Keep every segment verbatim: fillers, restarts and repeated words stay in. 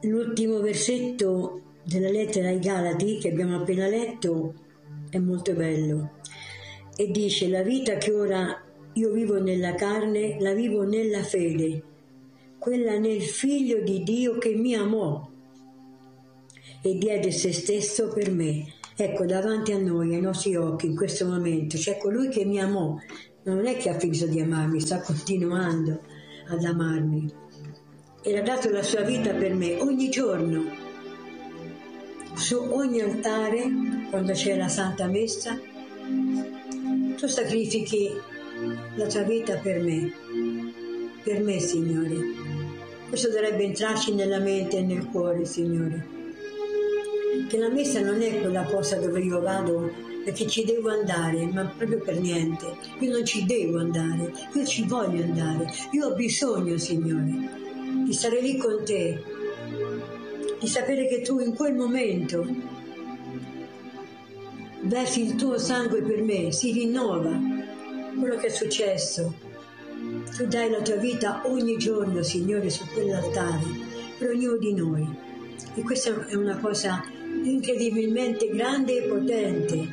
L'ultimo versetto della lettera ai Galati che abbiamo appena letto è molto bello e dice: la vita che ora io vivo nella carne la vivo nella fede, quella nel Figlio di Dio che mi amò e diede se stesso per me. Ecco, davanti a noi, ai nostri occhi, in questo momento, c'è colui che mi amò. Non è che ha finito di amarmi, sta continuando ad amarmi. E ha dato la sua vita per me ogni giorno. Su ogni altare, quando c'è la Santa Messa, tu sacrifichi la tua vita per me. Per me, Signore. Questo dovrebbe entrarci nella mente e nel cuore, Signore. Che la messa non è quella cosa dove io vado perché ci devo andare, ma proprio per niente. Io non ci devo andare, io ci voglio andare. Io ho bisogno, Signore, di stare lì con te, di sapere che tu in quel momento versi il tuo sangue per me, si rinnova quello che è successo. Tu dai la tua vita ogni giorno, Signore, su quell'altare, per ognuno di noi. E questa è una cosa incredibilmente grande e potente.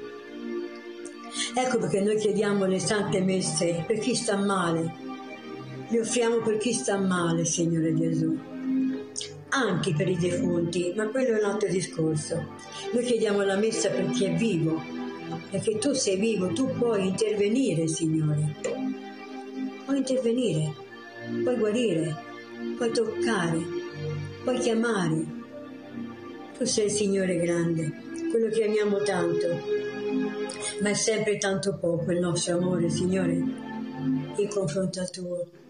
Ecco perché noi chiediamo le sante messe per chi sta male, le offriamo per chi sta male, Signore Gesù, anche per i defunti, ma quello è un altro discorso. Noi chiediamo la messa per chi è vivo, perché tu sei vivo, tu puoi intervenire, Signore, puoi intervenire, puoi guarire, puoi toccare, puoi chiamare. Tu sei il Signore grande, quello che amiamo tanto, ma è sempre tanto poco il nostro amore, Signore, in confronto al tuo.